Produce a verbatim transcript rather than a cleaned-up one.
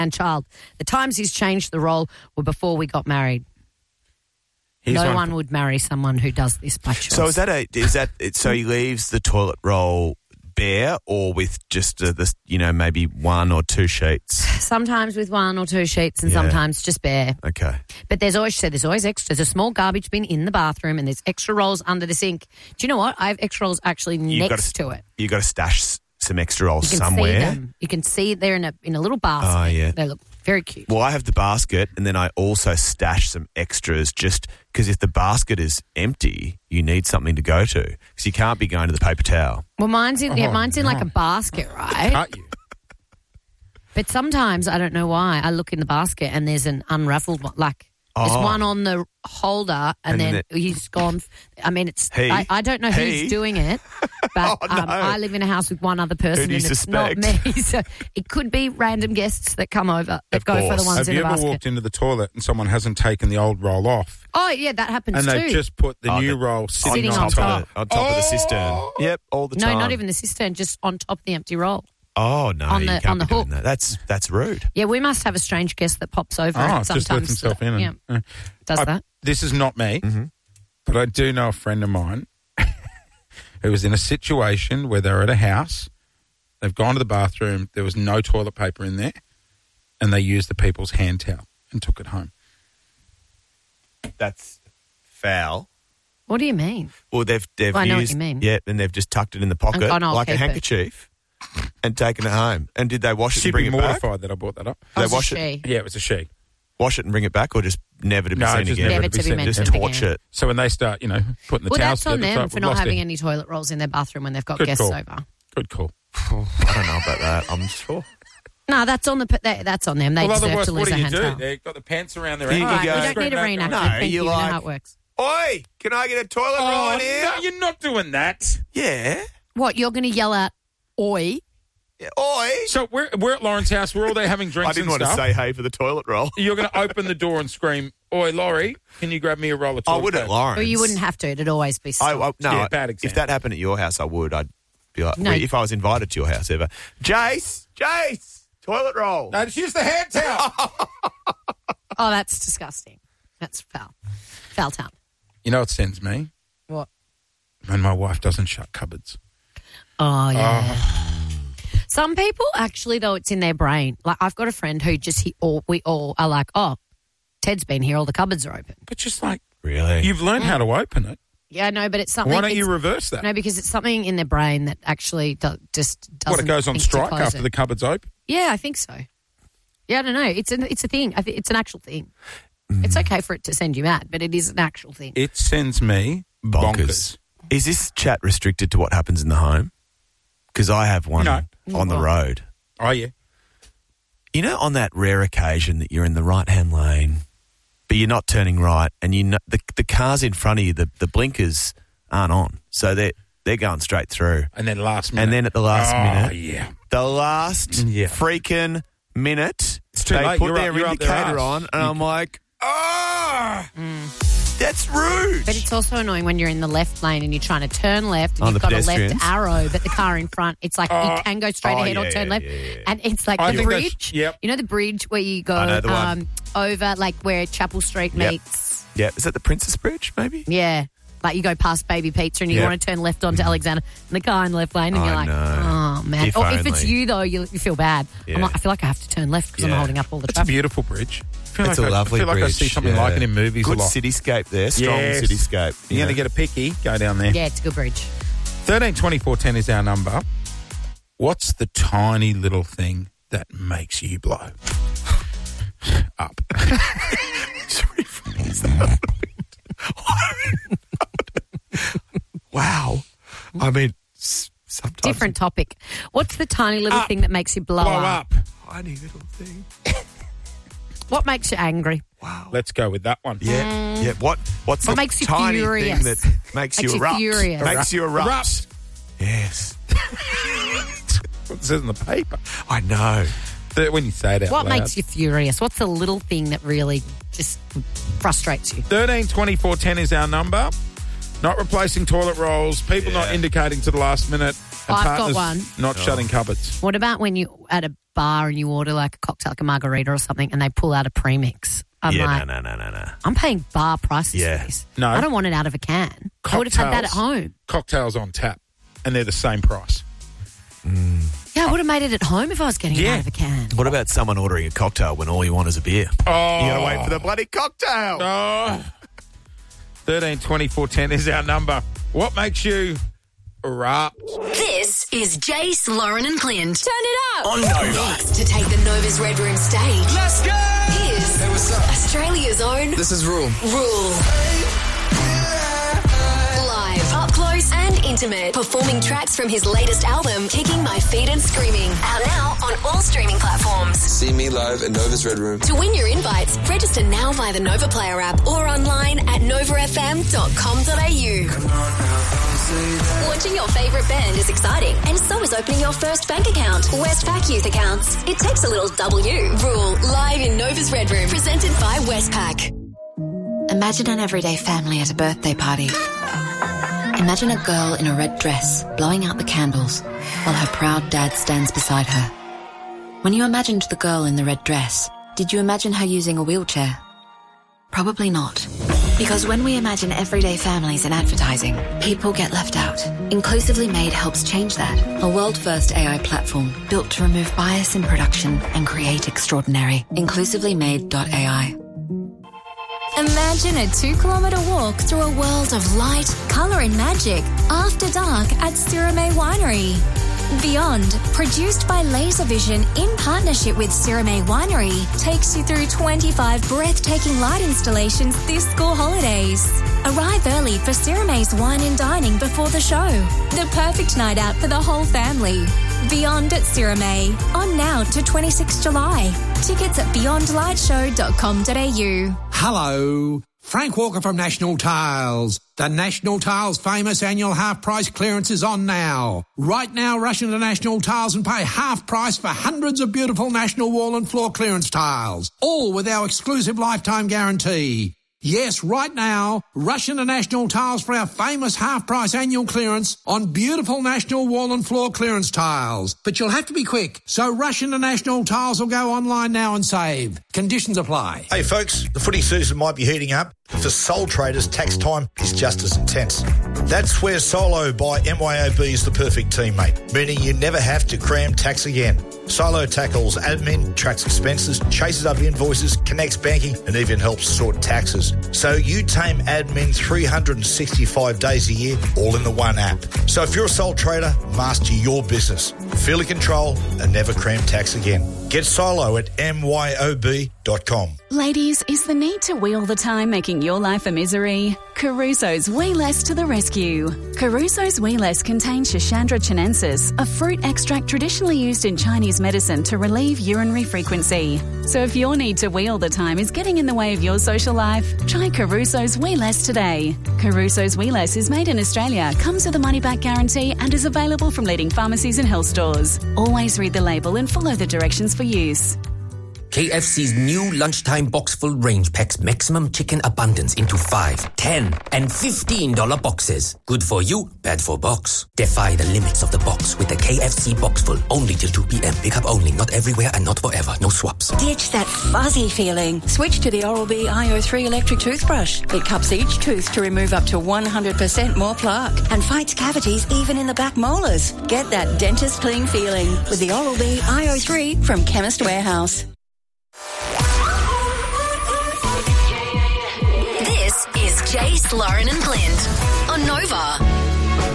and child. The times he's changed the role were before we got married. Here's no one one for- would marry someone who does this by choice. So is that a is that it, so he leaves the toilet roll bare or with just uh, this, you know, maybe one or two sheets? Sometimes with one or two sheets and Yeah. sometimes just bare. Okay. But there's always, so there's always extra. There's a small garbage bin in the bathroom and there's extra rolls under the sink. Do you know what? I have extra rolls actually You've next gotta- to it. You got to stash s- some extra rolls You can somewhere. see them. You can see they're in a in a little basket. Oh, yeah. They look very cute. Well, I have the basket, and then I also stash some extras just because if the basket is empty, you need something to go to because you can't be going to the paper towel. Well, mine's in, yeah, Oh, mine's in like no. a basket, right? Cut you. But sometimes, I don't know why, I look in the basket and there's an unraveled one. Like, there's Oh. one on the holder and, And then then he's gone. I mean, it's. He? I, I don't know He? who's doing it, but Oh, no. um, I live in a house with one other person do you and it's not suspect? me. So it could be random guests that come over that Of go for the course. ones Have in you the ever basket. walked into the toilet and someone hasn't taken the old roll off Oh, yeah, that happens and too. they've just put the Oh, new the- roll sitting, Sitting on, on top? top. Of the, on top of the cistern. Yep, all the no, time. not even the cistern, just on top of the empty roll. Oh, no, on you the- can't on be the doing hook. that. That's, that's rude. Yeah, we must have a strange guest that pops over Oh, and just sometimes lets himself in. yeah, And, uh, does I- that. This is not me, Mm-hmm. but I do know a friend of mine who was in a situation where they're at a house, they've gone to the bathroom, there was no toilet paper in there, and they used the people's hand towel and took it home. That's foul. What do you mean? Well, they've they've Well, I know what used you mean. yeah, and they've just tucked it in the pocket And gone, "I'll like a keep it." handkerchief and taken it home. And did they wash it She'd and bring be it back? mortified that I brought that up. Did Oh, they it's a wash it, she. Yeah, it was a she. wash it and bring it back, or just never to be No, seen just again? Never to to be be seen. mentioned Just again. torch it. So when they start, you know, putting the Well, towels that's on together, them it's for like, not "We've lost having it." any toilet rolls in their bathroom when they've got Good guests call. over. Good call. I don't know about that. I'm sure. No, that's on the they, that's on them. They well, deserve otherwise, to what lose do a you hand do? towel. They've got the pants around their Here you All right, go. we don't need a No, reenactment. no, Thank you you. You know like- how it works. Oi, can I get a toilet roll Oh, in here? no, you're not doing that. Yeah. What, you're going to yell out, oi? Yeah. Oi. So we're we're at Lauren's house. We're all there having drinks I didn't and want stuff. to say hey for the toilet roll. You're going to open the door and scream, "Oi, Laurie, can you grab me a roll of toilet I would at paper?" Lawrence. Well, you wouldn't have to. It'd always be I, still. I, no, Yeah, bad if example. that happened at your house, I would. I'd be like, No. if I was invited to your house ever. Jace, Jace, toilet roll. No, just use the hand towel. Oh, that's disgusting. That's foul. Foul town. You know what sends me? What? When my wife doesn't shut cupboards. Oh, yeah. Some people actually, though, it's in their brain. Like, I've got a friend who just, he, all, we all are like, oh, Ted's been here, all the cupboards are open. But just like, Really? you've learned how to open it. Yeah, no, but it's something. Why don't it's- you reverse that? No, because it's something in their brain that actually do, just doesn't. What, it goes on think to strike close after it. the cupboard's open? Yeah, I think so. Yeah, I don't know. It's an it's a thing. I think it's an actual thing. It's okay for it to send you mad, but it is an actual thing. It sends me bonkers. Bonkers. Is this chat restricted to what happens in the home? Because I have one No. on the What? road. Oh, yeah. You know, on that rare occasion that you're in the right-hand lane, but you're not turning right, and you know the the cars in front of you, the, the blinkers aren't on, so they're they're going straight through. And then last minute. And then at the last oh, minute, yeah. the last Yeah. freaking minute, It's too they late. put You're up- their you're up their indicator arse. on, and You I'm like, ah, Mm. that's rude. But it's also annoying when you're in the left lane and you're trying to turn left and On you've the got a left pedestrians? arrow, but the car in front, it's like Oh. you can go straight Oh, ahead or yeah, turn left. yeah, yeah. And it's like I the think that's- bridge. yep. You know the bridge where you go I know the one. um, over, like where Chapel Street Yep. meets. Yeah, is that the Princess Bridge? Maybe. Yeah. Like you go past Baby Pizza and you Yep. want to turn left onto Alexander and the car in the left lane and I you're like, know. oh, man. If or if it's only. you, though, you, you feel bad. Yeah. I'm like, I feel like I have to turn left because I'm Yeah. holding up all the It's a traffic. beautiful bridge. I feel It's like a I- lovely I feel like I bridge, see something yeah. like it in movies Good a lot. cityscape there, strong Yes. cityscape. You're going to get a picky, go down there. Yeah, it's a good bridge. thirteen twenty-four ten is our number. What's the tiny little thing that makes you blow? Up. Wow. I mean, s- sometimes Different topic. What's the tiny little Up. thing that makes you blow, Blow up? up. tiny little thing. What makes you angry? Wow. Let's go with that one. Yeah, yeah. What? What's What the makes you tiny furious? thing that makes, Makes you you erupt? furious. Makes you erupt. Erupt. Yes, What it says in the paper. I know. That- When you say it out What loud. makes you furious? What's the little thing that really just frustrates you? thirteen twenty-four ten is our number. Not replacing toilet rolls. People not Yeah. indicating to the last minute. And I've got partners one. Not shutting cupboards. What about when you at a bar and you order like a cocktail, like a margarita or something, and they pull out a premix? I'm yeah, like, no, no, no, no, no. I'm paying bar prices Yeah. for this. No. I don't want it out of a can. I would have had that at home. Cocktails on tap, and they're the same price. Yeah, I would have made it at home if I was getting Yeah. it out of a can. What about someone ordering a cocktail when all you want is a beer? Oh. You got to wait for the bloody cocktail. Oh. thirteen twenty-four ten is our number. What makes you erupt? This is Jace, Lauren and Clint. Turn it up. On Nova. Next to take the Nova's Red Room stage. Let's go! Here's Hey, what's up? Australia's own This is Rule. Rule. Live, up close and intimate, performing tracks from his latest album, Kicking My Feet and Screaming. Out now on all streaming platforms. See me live at Nova's Red Room. To win your invites, register now via the Nova Player app or online at nova f m dot com dot a u. Watching your favourite band is exciting, and so is opening your first bank account. Westpac Youth Accounts. It takes a little W. Rule, live in Nova's Red Room, presented by Westpac. Imagine an everyday family at a birthday party. Imagine a girl in a red dress blowing out the candles while her proud dad stands beside her. When you imagined the girl in the red dress, did you imagine her using a wheelchair? Probably not. Because when we imagine everyday families in advertising, people get left out. Inclusively Made helps change that. A world-first A I platform built to remove bias in production and create extraordinary. inclusively made dot a i. Imagine a two-kilometre walk through a world of light, colour and magic after dark at Sirame Winery. Beyond, produced by Laservision in partnership with Sirame Winery, takes you through twenty-five breathtaking light installations this school holidays. Arrive early for Sirame's wine and dining before the show. The perfect night out for the whole family. Beyond at Sirame, on now to the twenty-sixth of July. Tickets at beyond light show dot com dot a u. Hello, Frank Walker from National Tiles. The National Tiles famous annual half price clearance is on now. Right now, rush into National Tiles and pay half price for hundreds of beautiful National wall and floor clearance tiles, all with our exclusive lifetime guarantee. Yes, right now, rush into National Tiles for our famous half-price annual clearance on beautiful National wall and floor clearance tiles. But you'll have to be quick, so rush into National Tiles or go online now and save. Conditions apply. Hey folks, the footy season might be heating up. For sole traders, tax time is just as intense. That's where Solo by M Y O B is the perfect teammate, meaning you never have to cram tax again. Solo tackles admin, tracks expenses, chases up invoices, connects banking, and even helps sort taxes. So you tame admin three hundred sixty-five days a year, all in the one app. So if you're a sole trader, master your business. Feel in control and never cram tax again. Get Solo at M Y O B dot com. Ladies, is the need to wheel the time making your life a misery? Caruso's Wee Less to the rescue. Caruso's Wee Less contains Schisandra chinensis, a fruit extract traditionally used in Chinese medicine to relieve urinary frequency. So if your need to wheel the time is getting in the way of your social life, try Caruso's Wee Less today. Caruso's Wee Less is made in Australia, comes with a money-back guarantee and is available from leading pharmacies and health stores. Always read the label and follow the directions for use. K F C's new lunchtime box full range packs maximum chicken abundance into five, ten, and fifteen dollar boxes. Good for you, bad for box. Defy the limits of the box with the K F C box full. Only till two p.m. Pick up only, not everywhere and not forever. No swaps. Ditch that fuzzy feeling. Switch to the Oral-B I O three electric toothbrush. It cups each tooth to remove up to one hundred percent more plaque and fights cavities even in the back molars. Get that dentist clean feeling with the Oral-B I O three from Chemist Warehouse. This is Jace, Lauren and Clint on Nova.